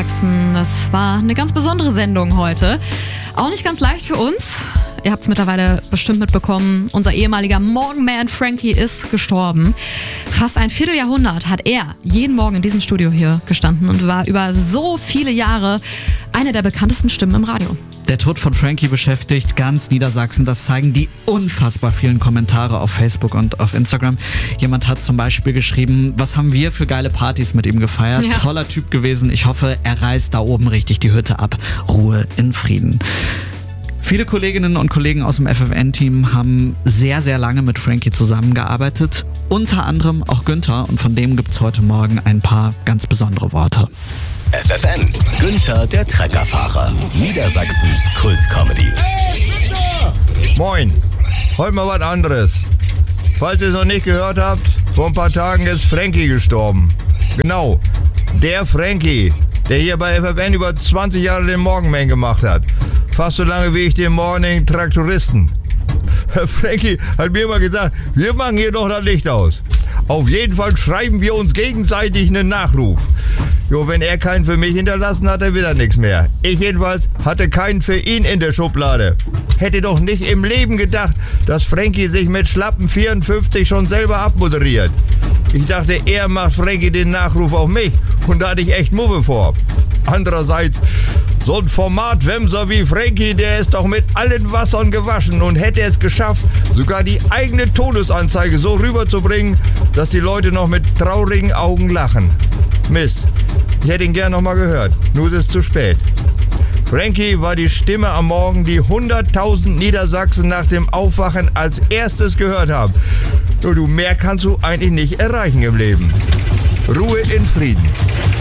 Niedersachsen. Das war eine ganz besondere Sendung heute. Auch nicht ganz leicht für uns. Ihr habt es mittlerweile bestimmt mitbekommen. Unser ehemaliger Morgenman Frankie ist gestorben. Fast ein Vierteljahrhundert hat er jeden Morgen in diesem Studio hier gestanden und war über so viele Jahre eine der bekanntesten Stimmen im Radio. Der Tod von Frankie beschäftigt ganz Niedersachsen. Das zeigen die unfassbar vielen Kommentare auf Facebook und auf Instagram. Jemand hat zum Beispiel geschrieben, was haben wir für geile Partys mit ihm gefeiert. Ja. Toller Typ gewesen. Ich hoffe, er reißt da oben richtig die Hütte ab. Ruhe in Frieden. Viele Kolleginnen und Kollegen aus dem FFN-Team haben sehr, sehr lange mit Frankie zusammengearbeitet. Unter anderem auch Günther. Und von dem gibt's heute Morgen ein paar ganz besondere Worte. FFN, Günther der Treckerfahrer, Niedersachsens Kult-Comedy. Hey, Günther! Moin, heute mal was anderes. Falls ihr es noch nicht gehört habt, vor ein paar Tagen ist Frankie gestorben. Genau, der Frankie, der hier bei FFN über 20 Jahre den Morgenman gemacht hat. Fast so lange wie ich den Morning Traktoristen. Frankie hat mir immer gesagt, wir machen hier noch das Licht aus. Auf jeden Fall schreiben wir uns gegenseitig einen Nachruf. Jo, wenn er keinen für mich hinterlassen hat, er wieder nichts mehr. Ich jedenfalls hatte keinen für ihn in der Schublade. Hätte doch nicht im Leben gedacht, dass Frankie sich mit schlappen 54 schon selber abmoderiert. Ich dachte, er macht Frankie den Nachruf auf mich und da hatte ich echt Muffe vor. Andererseits, so ein Formatwemser wie Frankie, der ist doch mit allen Wassern gewaschen und hätte es geschafft, sogar die eigene Todesanzeige so rüberzubringen, dass die Leute noch mit traurigen Augen lachen. Mist, ich hätte ihn gern noch mal gehört, nur ist es zu spät. Frankie war die Stimme am Morgen, die 100.000 Niedersachsen nach dem Aufwachen als erstes gehört haben. Nur du, mehr kannst du eigentlich nicht erreichen im Leben. Ruhe in Frieden.